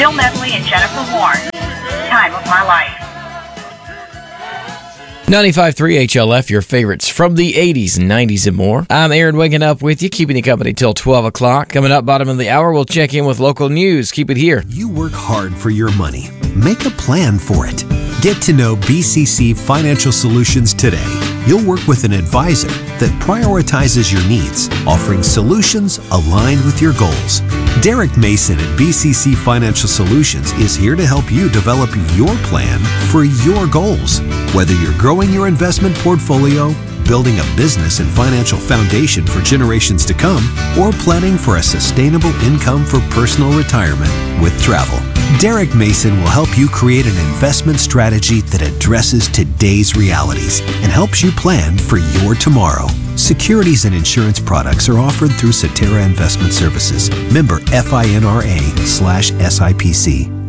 Bill Medley and Jennifer Warren. Time of my life. 95.3 HLF, your favorites from the 80s, 90s, and more. I'm Aaron, waking up with you, keeping you company till 12 o'clock. Coming up, bottom of the hour, we'll check in with local news. Keep it here. You work hard for your money. Make a plan for it. Get to know BCC Financial Solutions today. You'll work with an advisor that prioritizes your needs, offering solutions aligned with your goals. Derek Mason at BCC Financial Solutions is here to help you develop your plan for your goals. Whether you're growing your investment portfolio, building a business and financial foundation for generations to come, or planning for a sustainable income for personal retirement with travel, Derek Mason will help you create an investment strategy that addresses today's realities and helps you plan for your tomorrow. Securities and insurance products are offered through Cetera Investment Services. Member FINRA/SIPC.